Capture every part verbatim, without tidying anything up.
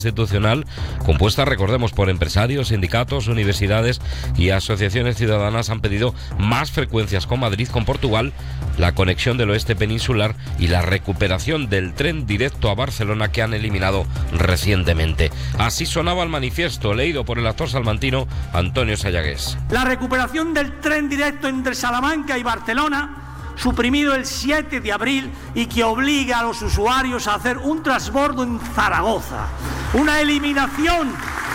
institucional compuesta, recordemos, por empresarios, sindicatos, universidades y asociaciones ciudadanas han pedido más frecuencias con Madrid, con Portugal, la conexión del oeste peninsular y la recuperación del tren directo a Barcelona que han eliminado recientemente. Así sonaba el manifiesto leído por el actor salmantino Antonio Sayagués. La recuperación del tren directo entre Salamanca y Barcelona, suprimido el siete de abril y que obliga a los usuarios a hacer un transbordo en Zaragoza. Una eliminación.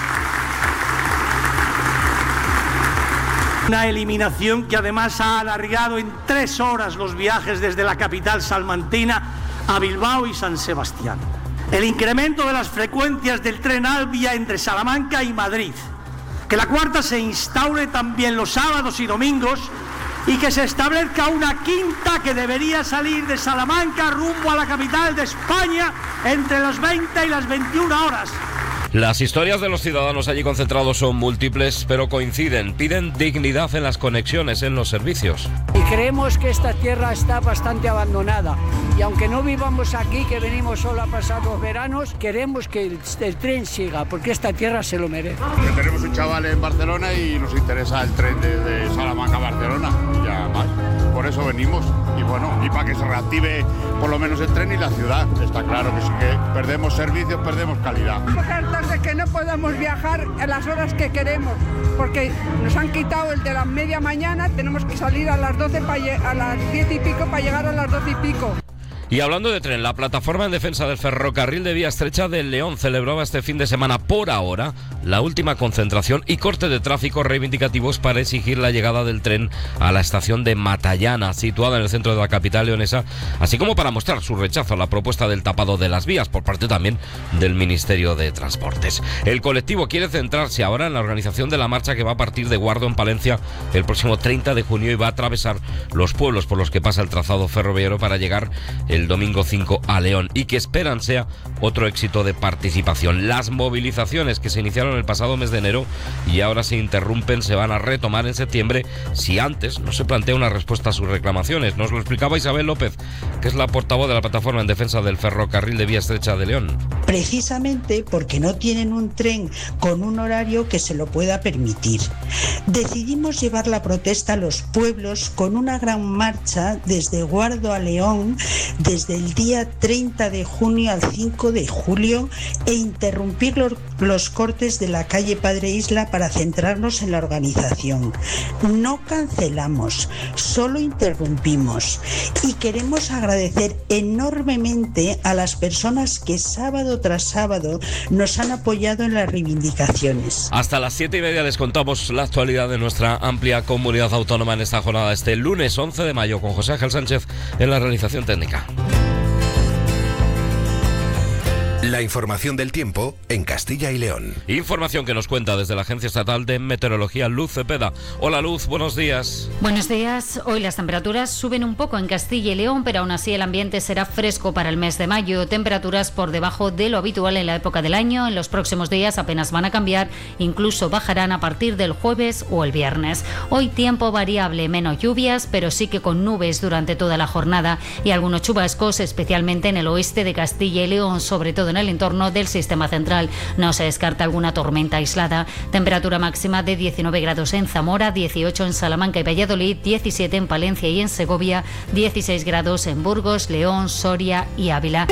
Una eliminación que además ha alargado en tres horas los viajes desde la capital salmantina a Bilbao y San Sebastián. El incremento de las frecuencias del tren Alvia entre Salamanca y Madrid. Que la cuarta se instaure también los sábados y domingos y que se establezca una quinta que debería salir de Salamanca rumbo a la capital de España entre las veinte y las veintiuna horas. Las historias de los ciudadanos allí concentrados son múltiples, pero coinciden. Piden dignidad en las conexiones, en los servicios. Y creemos que esta tierra está bastante abandonada. Y aunque no vivamos aquí, que venimos solo a pasar los veranos, queremos que el, el tren siga, porque esta tierra se lo merece. Que tenemos un chaval en Barcelona y nos interesa el tren desde Salamanca a Barcelona. Y ya más. Por eso venimos. Y bueno, y para que se reactive por lo menos el tren y la ciudad. Está claro que sí que perdemos servicios, perdemos calidad. De que no podemos viajar a las horas que queremos, porque nos han quitado el de la media mañana, tenemos que salir a las doce a las diez y pico para llegar a las doce y pico. Y hablando de tren, la plataforma en defensa del ferrocarril de vía estrecha del León celebraba este fin de semana, por ahora, la última concentración y corte de tráfico reivindicativos para exigir la llegada del tren a la estación de Matallana, situada en el centro de la capital leonesa, así como para mostrar su rechazo a la propuesta del tapado de las vías por parte también del Ministerio de Transportes. El colectivo quiere centrarse ahora en la organización de la marcha que va a partir de Guardo en Palencia el próximo treinta de junio y va a atravesar los pueblos por los que pasa el trazado ferroviario para llegar el domingo cinco a León, y que esperan sea otro éxito de participación. Las movilizaciones que se iniciaron el pasado mes de enero y ahora se interrumpen se van a retomar en septiembre si antes no se plantea una respuesta a sus reclamaciones. Nos lo explicaba Isabel López, que es la portavoz de la plataforma en defensa del ferrocarril de vía estrecha de León. Precisamente porque no tienen un tren con un horario que se lo pueda permitir. Decidimos llevar la protesta a los pueblos con una gran marcha desde Guardo a León, desde el día treinta de junio al cinco de julio, e interrumpir los, los cortes de la calle Padre Isla para centrarnos en la organización. No cancelamos, solo interrumpimos, y queremos agradecer enormemente a las personas que sábado tras sábado nos han apoyado en las reivindicaciones. Hasta las siete y media les contamos la actualidad de nuestra amplia comunidad autónoma en esta jornada, este lunes once de mayo, con José Ángel Sánchez en la realización técnica. La información del tiempo en Castilla y León. Información que nos cuenta desde la Agencia Estatal de Meteorología, Luz Cepeda. Hola Luz, buenos días. Buenos días. Hoy las temperaturas suben un poco en Castilla y León, pero aún así el ambiente será fresco para el mes de mayo. Temperaturas por debajo de lo habitual en la época del año. En los próximos días apenas van a cambiar, incluso bajarán a partir del jueves o el viernes. Hoy tiempo variable, menos lluvias, pero sí que con nubes durante toda la jornada y algunos chubascos, especialmente en el oeste de Castilla y León, sobre todo en el entorno del sistema central. No se descarta alguna tormenta aislada. Temperatura máxima de diecinueve grados en Zamora, dieciocho en Salamanca y Valladolid, diecisiete en Palencia y en Segovia, dieciséis grados en Burgos, León, Soria y Ávila.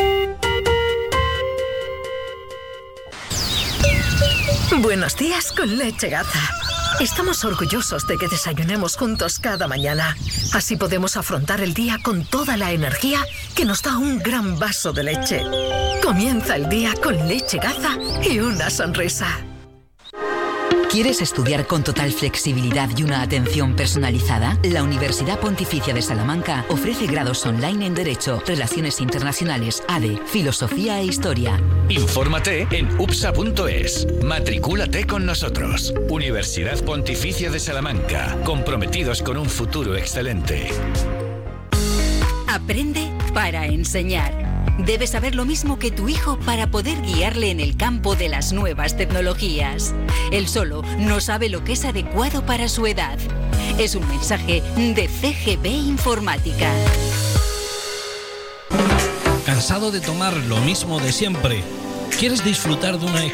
Buenos días con Leche Gaza. Estamos orgullosos de que desayunemos juntos cada mañana. Así podemos afrontar el día con toda la energía que nos da un gran vaso de leche. Comienza el día con Leche Gaza y una sonrisa. ¿Quieres estudiar con total flexibilidad y una atención personalizada? La Universidad Pontificia de Salamanca ofrece grados online en Derecho, Relaciones Internacionales, A D E, Filosofía e Historia. Infórmate en U P S A punto es. Matricúlate con nosotros. Universidad Pontificia de Salamanca, comprometidos con un futuro excelente. Aprende para enseñar. Debes saber lo mismo que tu hijo para poder guiarle en el campo de las nuevas tecnologías. Él solo no sabe lo que es adecuado para su edad. Es un mensaje de C G B Informática. ¿Cansado de tomar lo mismo de siempre? ¿Quieres disfrutar de una